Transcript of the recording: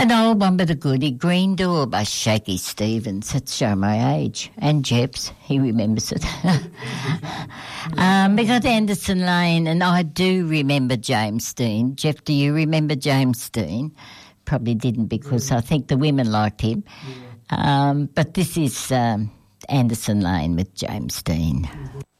An old one but a goodie, Green Door by Shaky Stevens. That's showing my age. And Jeff's, he remembers it. We got Anderson Lane, and I do remember James Dean. Jeff, do you remember James Dean? Probably didn't, because I think the women liked him. But this is Anderson Lane with James Dean.